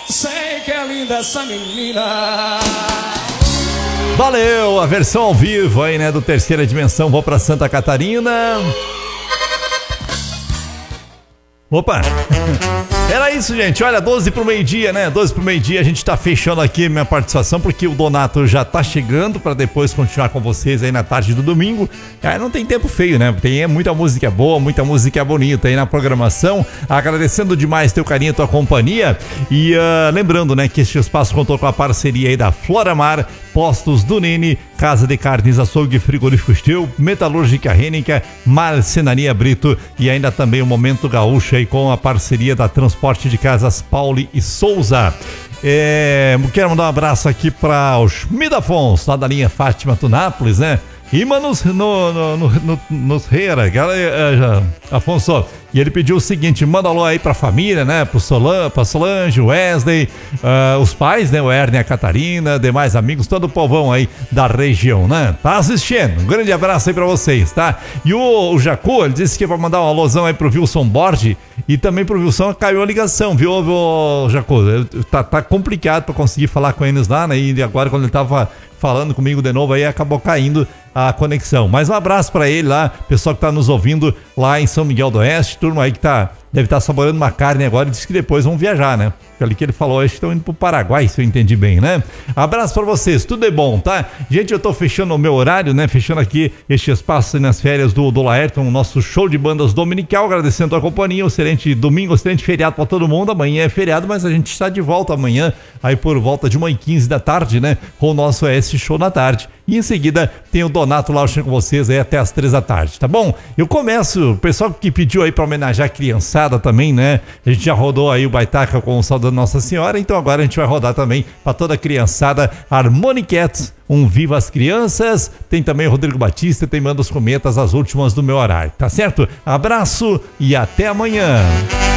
Sei que é linda essa menina. Valeu, a versão ao vivo aí, né, do Terceira Dimensão. Vou pra Santa Catarina. Opa! Era isso, gente. Olha, 12 pro meio-dia, né? 12 pro meio-dia, a gente tá fechando aqui minha participação, porque o Donato já tá chegando pra depois continuar com vocês aí na tarde do domingo. Aí não tem tempo feio, né? Tem muita música boa, muita música bonita aí na programação. Agradecendo demais teu carinho, tua companhia. E lembrando, né, que este espaço contou com a parceria aí da Floramar, Postos do Nene, Casa de Carnes, Açougue, Frigorífico Estil, Metalúrgica Hênica, Marcenaria Brito e ainda também o Momento Gaúcho aí com a parceria da Transporte de Casas Pauli e Souza. Quero mandar um abraço aqui para o Schmid Afonso, lá da linha Fátima Tunápolis, né? E nos Reira, Afonso, e ele pediu o seguinte: manda alô aí pra família, né? Pra Solange, Wesley, os pais, né? O Ernie, a Catarina, demais amigos, todo o povão aí da região, né? Tá assistindo? Um grande abraço aí pra vocês, tá? E o Jacu, ele disse que vai mandar um alôzão aí pro Wilson Borges e também pro Wilson. Caiu a ligação, viu, Jacu? Tá complicado pra conseguir falar com eles lá, né? E agora, quando ele tava falando comigo de novo, aí acabou caindo a conexão. Mas um abraço pra ele lá, pessoal que tá nos ouvindo lá em São Miguel do Oeste, turma aí que deve estar saboreando uma carne agora e disse que depois vão viajar, né? Pelo que ele falou, acho que estão indo pro Paraguai, se eu entendi bem, né? Abraço pra vocês, tudo é bom, tá? Gente, eu tô fechando o meu horário, né? Fechando aqui este espaço nas férias do Laerton, o nosso show de bandas dominical, agradecendo a companhia, um excelente domingo, um excelente feriado pra todo mundo. Amanhã é feriado, mas a gente está de volta amanhã, aí por volta de 1h15 da tarde, né? Com o nosso S Show na tarde. E em seguida tem o Donato lá com vocês aí até as 3 da tarde, tá bom? Eu começo, o pessoal que pediu aí pra homenagear a criançada também, né? A gente já rodou aí o Baitaca com o Saudando Nossa Senhora, então agora a gente vai rodar também pra toda a criançada Harmonicats, um Viva as Crianças, tem também o Rodrigo Batista, tem Manda os Cometas, as últimas do meu horário, tá certo? Abraço e até amanhã!